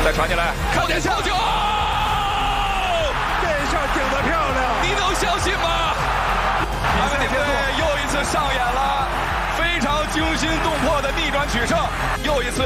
再传进来，看点球！这下顶得漂亮， 你能相信吗？阿根廷队又一次上演了非常惊心动魄的逆转取胜，又一次。